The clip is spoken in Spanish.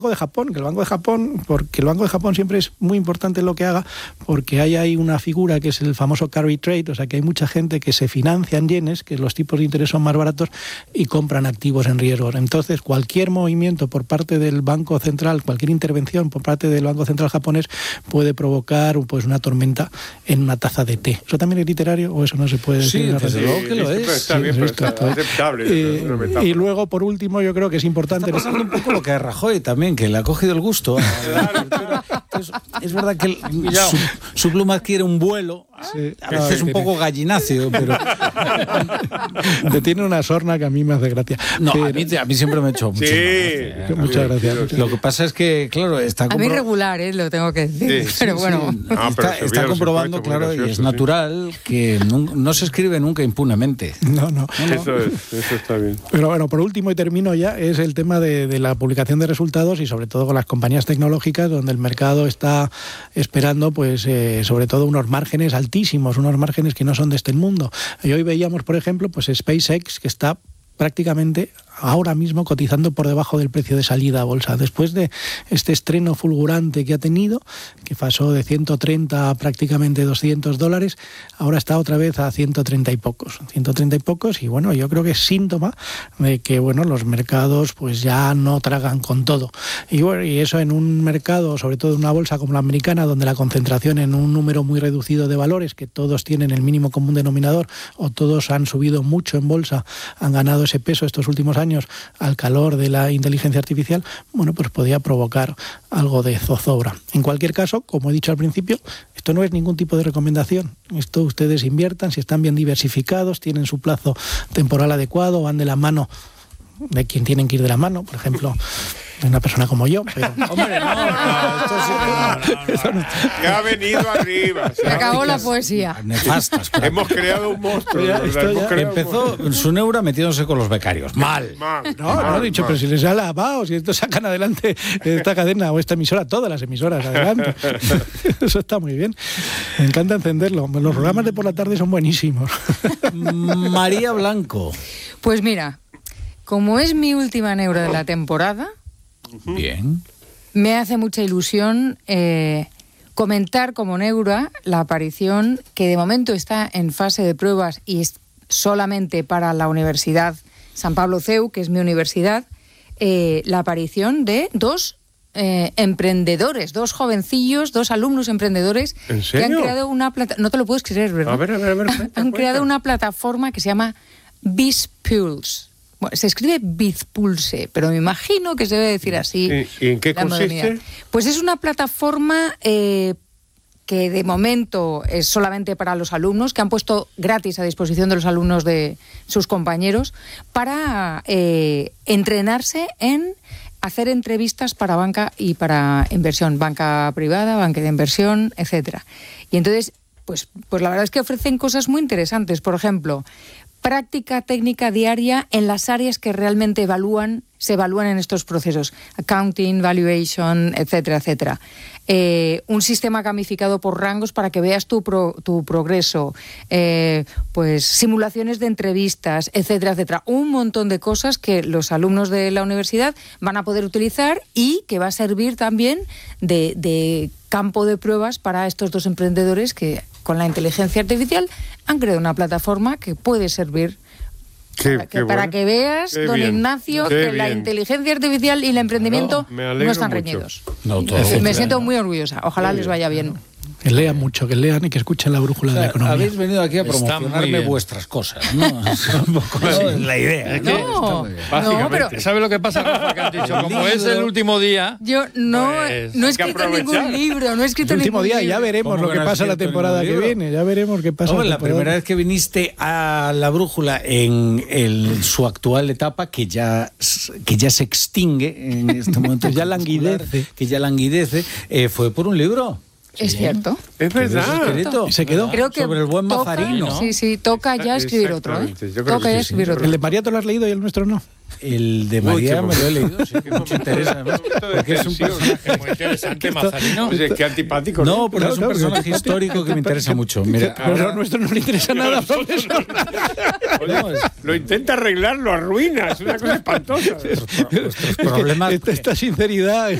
de Japón, porque el Banco de Japón siempre es muy importante lo que haga, porque hay ahí una figura que es el famoso carry trade, o sea que hay mucha gente que se financia en yenes, que los tipos de interés son más baratos y compran activos en riesgo. Entonces, cualquier movimiento por parte del Banco Central, cualquier intervención por parte del Banco Central japonés puede provocar pues una tormenta en una taza de té. ¿Eso también es literario o eso no se puede decir? Sí, desde luego que lo es. Está bien, pero está aceptable. Y luego, por último, yo creo que es importante... Está pasando un poco lo que a Rajoy también, que le ha cogido el gusto. Entonces, es verdad que su pluma adquiere un vuelo, sí, a veces es un poco gallináceo, pero... Tiene una sorna que a mí me hace gracia. No, a mí siempre me ha hecho mucho. Sí, muchas gracias. Lo que pasa es que, claro, está... A mí regular, lo tengo que decir, pero bueno. Está comprobando, claro, y es natural que no se escribe nunca impunemente. No. Eso está bien. Pero bueno, por último, y termino ya, es el tema de la publicación de resultados y sobre todo con las compañías tecnológicas, donde el mercado está esperando, pues, sobre todo unos márgenes altísimos, unos márgenes que no son de este mundo. Y hoy veíamos, por ejemplo, pues SpaceX, que está prácticamente ahora mismo cotizando por debajo del precio de salida a bolsa. Después de este estreno fulgurante que ha tenido, que pasó de 130 a prácticamente $200, ahora está otra vez a 130 y pocos. Y bueno, yo creo que es síntoma de que bueno, los mercados pues ya no tragan con todo. Y bueno, y eso en un mercado, sobre todo en una bolsa como la americana, donde la concentración en un número muy reducido de valores, que todos tienen el mínimo común denominador o todos han subido mucho en bolsa, han ganado ese peso estos últimos años al calor de la inteligencia artificial, bueno, pues podía provocar algo de zozobra. En cualquier caso, como he dicho al principio, esto no es ningún tipo de recomendación. Esto ustedes inviertan, si están bien diversificados, tienen su plazo temporal adecuado, van de la mano de quien tienen que ir de la mano, por ejemplo, de una persona como yo. Pero... Hombre, esto sí no. Ya ha venido arriba. Se acabó la poesía. Nefastas. Hemos creado un monstruo. Empezó su neura metiéndose con los becarios. Mal. No he dicho, pero si les ha lavado, si esto sacan adelante esta cadena o esta emisora, todas las emisoras, adelante. Eso está muy bien. Me encanta encenderlo. Los programas de por la tarde son buenísimos. María Blanco. Pues mira, como es mi última neura de la temporada, bien, me hace mucha ilusión comentar como neura la aparición, que de momento está en fase de pruebas y es solamente para la Universidad San Pablo CEU, que es mi universidad, la aparición de dos emprendedores, dos jovencillos, dos alumnos emprendedores. ¿En serio? Que han creado una plataforma, no te lo puedes creer, ¿verdad? A ver. Han creado una plataforma que se llama BizPulse. Bueno, se escribe BizPulse, pero me imagino que se debe decir así. ¿Y en qué consiste? Pues es una plataforma que de momento es solamente para los alumnos, que han puesto gratis a disposición de los alumnos de sus compañeros, para entrenarse en hacer entrevistas para banca y para inversión, banca privada, banca de inversión, etcétera. Y entonces, pues la verdad es que ofrecen cosas muy interesantes. Por ejemplo, práctica técnica diaria en las áreas que realmente se evalúan en estos procesos. Accounting, valuation, etcétera, etcétera. Un sistema gamificado por rangos para que veas tu progreso. Pues simulaciones de entrevistas, etcétera, etcétera. Un montón de cosas que los alumnos de la universidad van a poder utilizar y que va a servir también de campo de pruebas para estos dos emprendedores que con la inteligencia artificial han creado una plataforma que puede servir para que veas, don Ignacio, que la inteligencia artificial y el emprendimiento no están reñidos. Me siento muy orgullosa. Ojalá les vaya bien. Que lean mucho, que lean y que escuchen la brújula de la economía. Habéis venido aquí a promocionarme vuestras cosas, ¿no? Es la idea. No, básicamente. pero... ¿Sabes lo que pasa, Rafa, que han dicho? Como es el último día... Yo no he escrito ningún libro, no he escrito el ningún último día, libro. ya veremos lo que pasa la temporada que viene, ya veremos qué pasa. La primera vez que viniste a la brújula en su actual etapa, que ya se extingue en este momento, ya languidece, fue por un libro. Es cierto. Es verdad. Se quedó. Creo que sobre el buen Mazarino. Sí, toca ya escribir otro. Toca ya escribir otro. ¿El de Mariato lo has leído y el nuestro no? El de María me lo he leído, sí, que mucho interesa, además, porque es un personaje muy interesante, Mazarino. Pues qué antipático. No, porque es un personaje histórico que me interesa mucho. Mira, Pero a nuestro no le interesa nada, profesor. Lo intenta arreglar, lo arruina, es una cosa espantosa. Vuestros problemas. Esta sinceridad